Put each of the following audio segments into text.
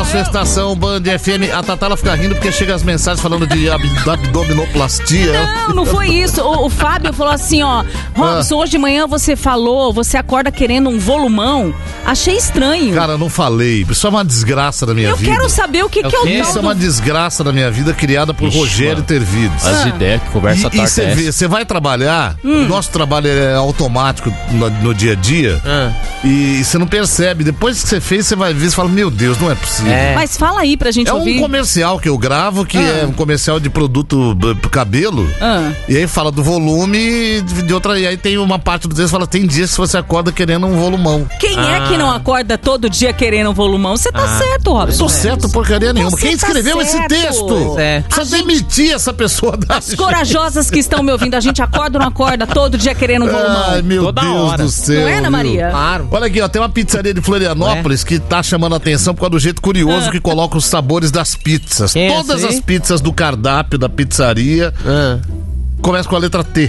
a sua estação Band FM. A Tatá, ela fica rindo porque chega as mensagens falando de abdominoplastia. Não foi isso. O Fábio falou assim, ó, Robson, hoje de manhã você acorda querendo um volumão. Achei estranho. Cara, não falei. Isso é uma desgraça da minha vida. Eu quero saber o que é o tal Isso é uma desgraça da minha vida criada por Rogério Tervides. As ideias que conversa E você vê, você vai trabalhar, o nosso trabalho é automático no dia a dia, e você não percebe. Depois que você fez, você vai ver e fala, meu Deus, não é possível. Mas fala aí pra gente ouvir. É um comercial que eu gravo, que é um comercial de produto pro cabelo, e aí fala do volume de outra, e aí tem uma parte do texto que fala, tem dias que você acorda querendo um volumão. Quem é que não acorda todo dia querendo um volumão? Você tá certo, Robson. Eu tô certo porcaria nenhuma. Quem escreveu esse texto? Precisa demitir essa pessoa da... As corajosas que estão me ouvindo, a gente acorda ou não acorda todo dia querendo um volumão? Ai, meu Deus do céu. Não é, Ana Maria? Claro. Olha aqui, ó, tem uma pizzaria de Florianópolis que tá chamando a atenção por causa do jeito curioso que coloca os sabores das pizzas. Todas as pizzas do cardápio da pizzaria começam com a letra T.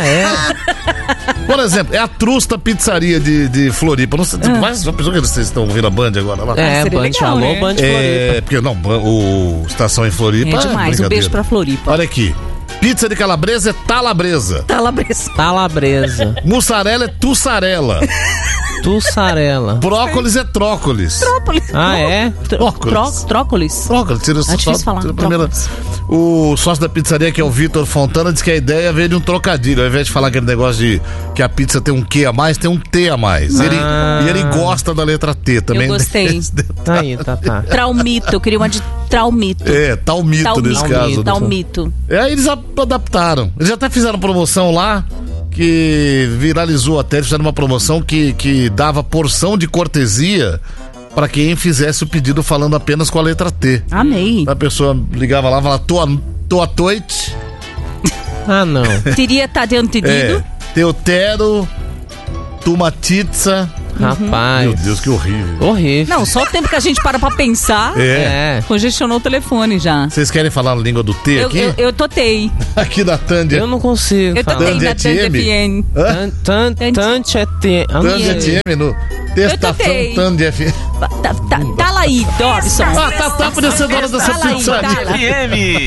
Por exemplo, é a Trusta Pizzaria de Floripa. Não sei, mas já pensou que vocês estão ouvindo a Band agora lá? Band legal, falou, né? Band Floripa. Porque não, o Estação em Floripa. É demais, um beijo pra Floripa. Olha aqui. Pizza de calabresa é talabresa. Talabresa. Mussarela é tussarela. Tussarela. Brócolis é trócolis. Trópolis. Trócolis. Trócolis. Tira É difícil falar. O sócio da pizzaria, que é o Vitor Fontana, diz que a ideia veio de um trocadilho. Ao invés de falar aquele negócio de que a pizza tem um Q a mais, tem um T a mais. E ele gosta da letra T também. Eu gostei. Aí, tá. Traumito, eu queria uma de Traumito. Talmito nesse caso. Talmito. Aí eles adaptaram. Eles já até fizeram promoção lá, que viralizou até. Eles fizeram uma promoção que dava porção de cortesia para quem fizesse o pedido falando apenas com a letra T. Amei. A pessoa ligava lá e falava, tô à toite. Não. Teria tá dentro pedido? Teutero, tumatitza. Rapaz. Meu Deus, que horrível. Não, só o tempo que a gente para pra pensar, congestionou o telefone já. Vocês querem falar a língua do T aqui? Eu totei. Aqui da Tândia. Eu não consigo. Eu totei da Tândia FM. Tândia FM no Testação Tândia FM. Tá lá aí, Dobson. Tá, podia ser dona dessa pizzaria. FM.